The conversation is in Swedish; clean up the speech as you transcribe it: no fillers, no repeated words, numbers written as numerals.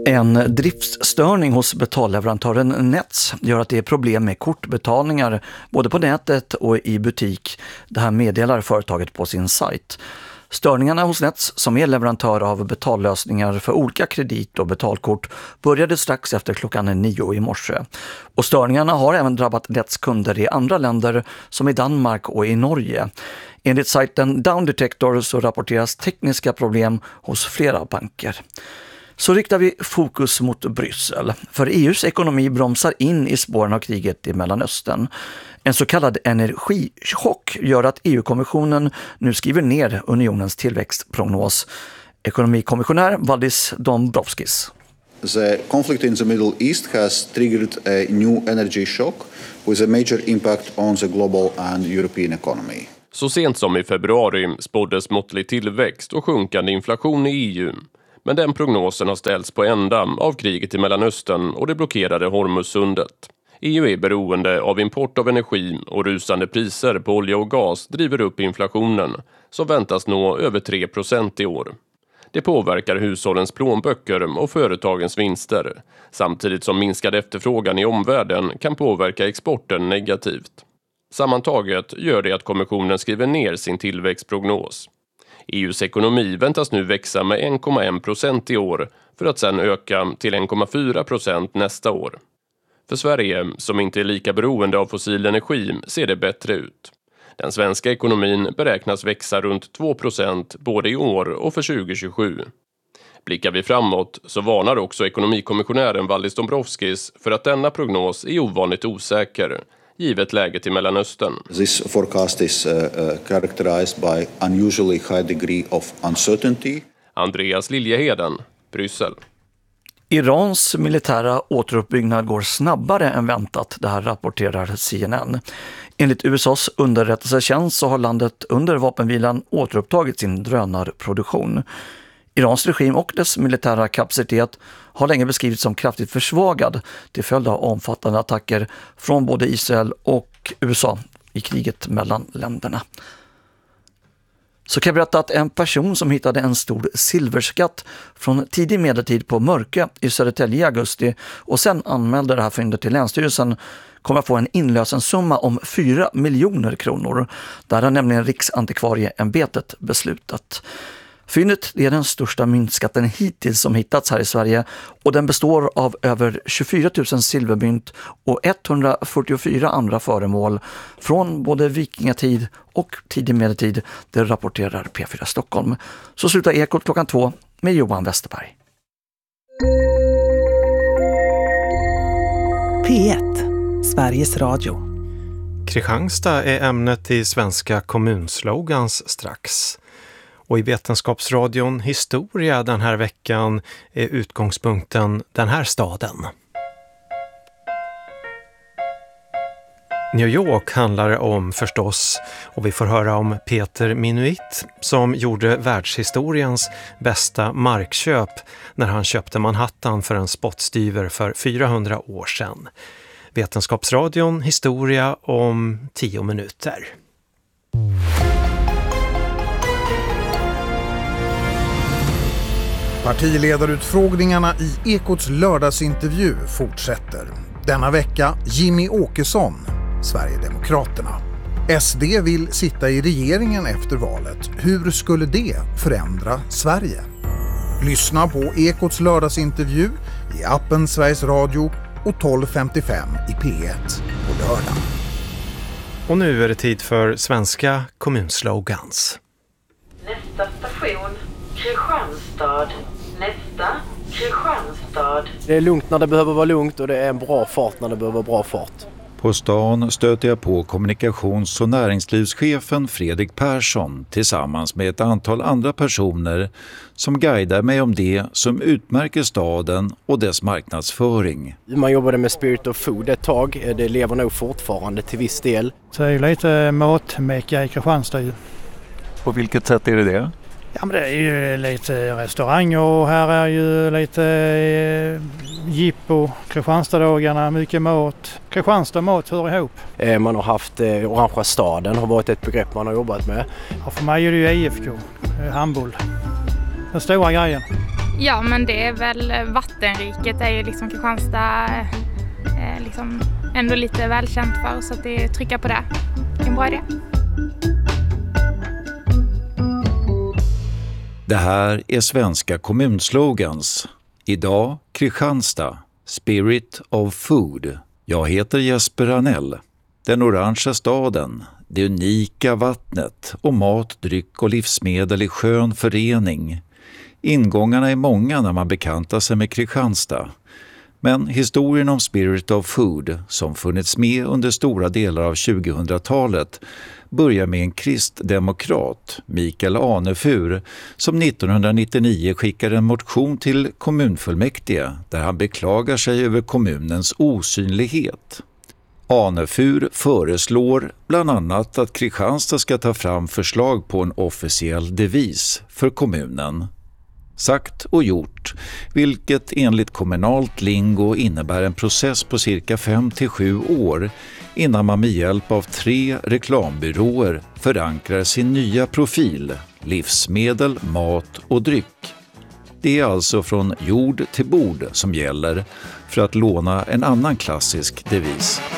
En driftsstörning hos betalleverantören Nets gör att det är problem med kortbetalningar både på nätet och i butik. Det här meddelar företaget på sin sajt. Störningarna hos Nets, som är leverantör av betallösningar för olika kredit- och betalkort, började strax efter klockan 9 i morse. Och störningarna har även drabbat Nets kunder i andra länder som i Danmark och i Norge. Enligt sajten Down Detector så rapporteras tekniska problem hos flera banker. Så riktar vi fokus mot Bryssel. För EUs ekonomi bromsar in i spåren av kriget i Mellanöstern. En så kallad energichock gör att EU-kommissionen nu skriver ner unionens tillväxtprognos. Ekonomikommissionär Valdis Dombrovskis. The conflict in the Middle East has triggered a new energy shock with a major impact on the global and European economy. Så sent som i februari spåddes måttlig tillväxt och sjunkande inflation i EU. Men den prognosen har ställts på ända av kriget i Mellanöstern och det blockerade Hormuzsundet. EU är beroende av import av energi och rusande priser på olja och gas driver upp inflationen som väntas nå över 3% i år. Det påverkar hushållens plånböcker och företagens vinster, samtidigt som minskad efterfrågan i omvärlden kan påverka exporten negativt. Sammantaget gör det att kommissionen skriver ner sin tillväxtprognos. EUs ekonomi väntas nu växa med 1,1% i år för att sedan öka till 1,4% nästa år. För Sverige, som inte är lika beroende av fossil energi, ser det bättre ut. Den svenska ekonomin beräknas växa runt 2% både i år och för 2027. Blickar vi framåt så varnar också ekonomikommissionären Valdis Dombrovskis för att denna prognos är ovanligt osäker, givet läget i Mellanöstern. This forecast is characterized by unusually high degree of uncertainty. Andreas Liljeheden, Bryssel. Irans militära återuppbyggnad går snabbare än väntat, det här rapporterar CNN. Enligt USAs underrättelsetjänst så har landet under vapenvilan återupptagit sin drönarproduktion. Irans regim och dess militära kapacitet har länge beskrivits som kraftigt försvagad till följd av omfattande attacker från både Israel och USA i kriget mellan länderna. Så kan jag berätta att en person som hittade en stor silverskatt från tidig medeltid på Mörke i Södertälje i augusti och sen anmälde det här fyndet till Länsstyrelsen kommer att få en inlösensumma om 4 miljoner kronor. Där har nämligen Riksantikvarieämbetet beslutat. Fyndet är den största myntskatten hittills som hittats här i Sverige och den består av över 24 000 silvermynt och 144 andra föremål från både vikingatid och tidig medeltid. Det rapporterar P4 Stockholm. Så slutar Ekot klockan 2 med Johan Westerberg. P1, Sveriges Radio. Kristianstad är ämnet i svenska kommunslogans strax. Och i Vetenskapsradion Historia den här veckan är utgångspunkten den här staden. New York handlar det om förstås och vi får höra om Peter Minuit som gjorde världshistoriens bästa markköp när han köpte Manhattan för en spottstyver för 400 år sedan. Vetenskapsradion Historia om 10 minuter. Partiledarutfrågningarna i Ekots lördagsintervju fortsätter. Denna vecka Jimmy Åkesson, Sverigedemokraterna. SD vill sitta i regeringen efter valet. Hur skulle det förändra Sverige? Lyssna på Ekots lördagsintervju i appen Sveriges Radio och 12:55 i P1 på lördag. Och nu är det tid för svenska kommunslogans. Nästa station, Kristianstad. Nästa, Kristianstad. Det är lugnt när det behöver vara lugnt och det är en bra fart när det behöver vara bra fart. På stan stöter jag på kommunikations- och näringslivschefen Fredrik Persson tillsammans med ett antal andra personer som guidar mig om det som utmärker staden och dess marknadsföring. Man jobbade med Spirit of Food ett tag, det lever nog fortfarande till viss del. Så det är lite matmecka i Kristianstad. På vilket sätt är det? Ja, men det är ju lite restaurang och här är ju lite jippo, Kristianstaddagarna, mycket mat. Kristianstad mat hör ihop. Man har haft Orangea staden har varit ett begrepp man har jobbat med. Ja, för mig är det ju IFK, handboll. Den stora grejen. Ja, men det är väl vattenriket är ju liksom Kristianstad liksom ändå lite välkänt för, så att det trycka på det är en bra idé. Det här är svenska kommunslogans. Idag Kristianstad, Spirit of Food. Jag heter Jesper Ranell. Den orangea staden, det unika vattnet och mat, dryck och livsmedel i skön förening. Ingångarna är många när man bekantar sig med Kristianstad. Men historien om Spirit of Food, som funnits med under stora delar av 2000-talet, börjar med en kristdemokrat, Mikael Anefur, som 1999 skickade en motion till kommunfullmäktige där han beklagar sig över kommunens osynlighet. Anefur föreslår bland annat att Kristianstad ska ta fram förslag på en officiell devis för kommunen. Sagt och gjort, vilket enligt kommunalt lingo innebär en process på cirka 5-7 år innan man med hjälp av 3 reklambyråer förankrar sin nya profil, livsmedel, mat och dryck. Det är alltså från jord till bord som gäller, för att låna en annan klassisk devis.